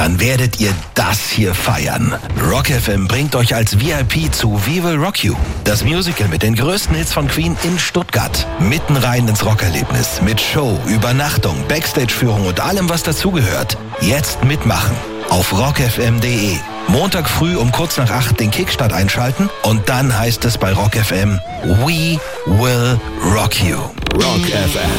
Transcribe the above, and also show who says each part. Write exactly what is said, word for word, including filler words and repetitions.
Speaker 1: dann werdet ihr das hier feiern. Rock F M bringt euch als V I P zu We Will Rock You. Das Musical mit den größten Hits von Queen in Stuttgart. Mitten rein ins Rockerlebnis. Mit Show, Übernachtung, Backstage-Führung und allem, was dazugehört. Jetzt mitmachen. Auf rock f m punkt d e. Montag früh um kurz nach acht den Kickstart einschalten und dann heißt es bei Rock F M We Will Rock You.
Speaker 2: Rock F M.